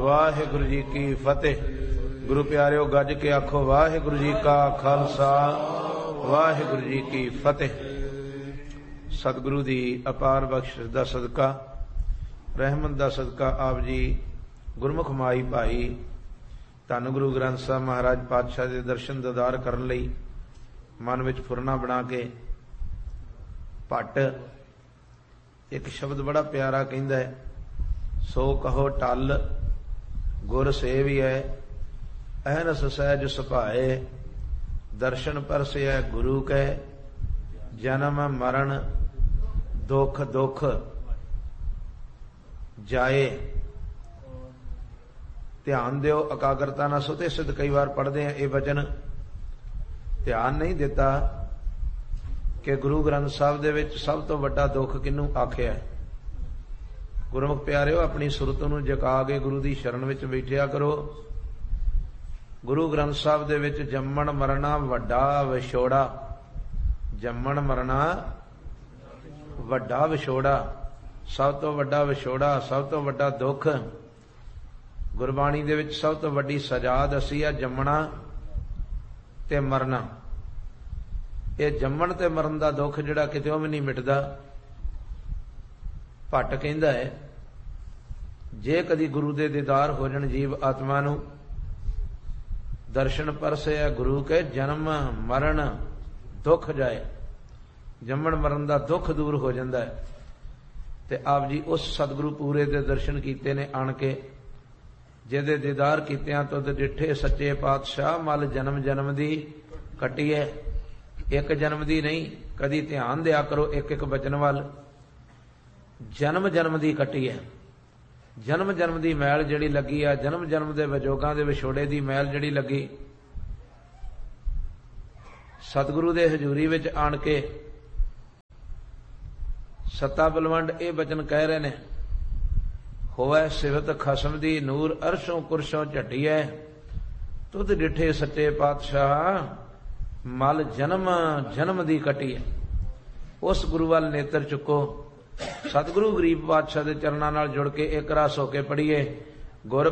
ਵਾਹਿਗੁਰੂ ਜੀ ਕੀ ਫਤਿਹ। ਗੁਰੂ ਪਿਆਰਿਓ, ਗੱਜ ਕੇ ਆਖੋ ਵਾਹਿਗੁਰੂ ਜੀ ਕਾ ਖਾਲਸਾ ਵਾਹਿਗੁਰੂ ਜੀ ਕੀ ਫਤਿਹ। ਸਤਿਗੁਰੂ ਦੀ ਅਪਾਰ ਬਖਸ਼ਿਸ਼ ਦਾ ਸਦਕਾ, ਰਹਿਮਤ ਦਾ ਸਦਕਾ, ਆਪ ਜੀ ਗੁਰਮੁਖ ਮਾਈ ਭਾਈ ਧੰਨ ਗੁਰੂ ਗ੍ਰੰਥ ਸਾਹਿਬ ਮਹਾਰਾਜ ਪਾਤਸ਼ਾਹ ਦੇ ਦਰਸ਼ਨ ਦੀਦਾਰ ਕਰਨ ਲਈ ਮਨ ਵਿੱਚ ਫੁਰਨਾ ਬਣਾ ਕੇ ਭੱਟ ਇੱਕ ਸ਼ਬਦ ਬੜਾ ਪਿਆਰਾ ਕਹਿੰਦਾ ਹੈ, ਸੋ ਕਹੋ ਟਲ ਗੁਰ ਸੇਵੀਐ ਅਹਨਸ ਸਹਿਜ ਸੁਭਾਏ, ਦਰਸ਼ਨ ਪਰਸਿਐ ਗੁਰੂ ਕੈ ਜਨਮ ਮਰਨ ਦੁਖ ਦੁਖ ਜਾਏ। ਧਿਆਨ ਦਿਓ, ਇਕਾਗਰਤਾ ਨਾਲ ਸੁਤੇ ਸਿੱਧ ਕਈ ਵਾਰ ਪੜ੍ਹਦੇ ਆ ਇਹ ਵਚਨ, ਧਿਆਨ ਨਹੀਂ ਦਿੱਤਾ ਕਿ ਗੁਰੂ ਗ੍ਰੰਥ ਸਾਹਿਬ ਦੇ ਵਿੱਚ ਸਭ ਤੋਂ ਵੱਡਾ ਦੁੱਖ ਕਿਹਨੂੰ ਆਖਿਆ। ਗੁਰਮੁਖ ਪਿਆਰਿਓ, ਆਪਣੀ ਸੁਰਤ ਨੂੰ ਜਗਾ ਕੇ ਗੁਰੂ ਦੀ ਸ਼ਰਨ ਵਿੱਚ ਬੈਠਿਆ ਕਰੋ। ਗੁਰੂ ਗ੍ਰੰਥ ਸਾਹਿਬ ਦੇ ਵਿੱਚ ਜੰਮਣ ਮਰਨਾ ਵੱਡਾ ਵਿਛੋੜਾ, ਜੰਮਣ ਮਰਨਾ ਵੱਡਾ ਵਿਛੋੜਾ, ਸਭ ਤੋਂ ਵੱਡਾ ਵਿਛੋੜਾ, ਸਭ ਤੋਂ ਵੱਡਾ ਦੁੱਖ। ਗੁਰਬਾਣੀ ਦੇ ਵਿੱਚ ਸਭ ਤੋਂ ਵੱਡੀ ਸਜ਼ਾ ਦੱਸੀ ਆ ਜੰਮਣਾ ਤੇ ਮਰਨਾ। ਇਹ ਜੰਮਣ ਤੇ ਮਰਨ ਦਾ ਦੁੱਖ ਜਿਹੜਾ ਕਿਤੇੋਂ ਵੀ ਨਹੀਂ ਮਿਟਦਾ। ਭੱਟ ਕਹਿੰਦਾ ਹੈ, ਜੇ ਕਦੀ ਗੁਰੂ ਦੇ ਦੀਦਾਰ ਹੋ ਜਾਣ ਜੀਵ ਆਤਮਾ ਨੂੰ, ਦਰਸ਼ਨ ਪਰਸਿਆ ਗੁਰੂ ਕੇ ਜਨਮ ਮਰਨ ਦੁੱਖ ਜਾਏ। ਜੰਮਣ ਮਰਨ ਦਾ ਦੁੱਖ ਦੂਰ ਹੋ ਜਾਂਦਾ ਹੈ। ਤੇ ਆਪ ਜੀ ਉਸ ਸਤਿਗੁਰੂ ਪੂਰੇ ਦੇ ਦਰਸ਼ਨ ਕੀਤੇ ਨੇ ਆਣ ਕੇ, ਜਿਹਦੇ ਦੀਦਾਰ ਕੀਤਿਆਂ ਤੁਧ ਡਿੱਠੇ ਸੱਚੇ ਪਾਤਸ਼ਾਹ, ਮਲ ਜਨਮ ਜਨਮ ਦੀ ਕੱਟੀਏ। ਇੱਕ ਜਨਮ ਦੀ ਨਹੀਂ, ਕਦੀ ਧਿਆਨ ਦਿਆ ਕਰੋ ਇੱਕ ਇੱਕ ਬਚਨ ਵੱਲ। ਜਨਮ ਜਨਮ ਦੀ ਕੱਟੀ ਹੈ। ਜਨਮ ਜਨਮ ਦੀ ਮੈਲ ਜਿਹੜੀ ਲੱਗੀ ਆ, ਜਨਮ ਜਨਮ ਦੇ ਵਿਜੋਗਾਂ ਦੇ ਵਿਛੋੜੇ ਦੀ ਮੈਲ ਜਿਹੜੀ ਲੱਗੀ, ਸਤਿਗੁਰੂ ਦੇ ਹਜ਼ੂਰੀ ਵਿੱਚ ਆਣ ਕੇ ਸੱਤਾ ਬਲਵੰਡ ਇਹ ਬਚਨ ਕਹਿ ਰਹੇ ਨੇ, ਹੋਵੇ ਸਿਵਤ ਖਸਮ ਦੀ ਨੂਰ ਅਰਸ਼ੋਂ ਕੁਰਸ਼ੋਂ ਝੱਟੀਐ, ਤੁਧ ਡਿੱਠੇ ਸੱਚੇ ਪਾਤਸ਼ਾਹ, ਮਲ ਜਨਮ ਜਨਮ ਦੀ ਕੱਟੀ ਹੈ। ਉਸ ਗੁਰੂ ਵੱਲ ਨੇਤਰ ਚੁੱਕੋ। ਸਤਿਗੁਰੂ ਗਰੀਬ ਪਾਤਸ਼ਾਹ ਦੇ ਚਰਨਾਂ ਨਾਲ ਜੁੜ ਕੇ ਇੱਕ ਰਸ ਹੋ ਕੇ ਪੜ੍ਹੀਏ, ਗੁਰ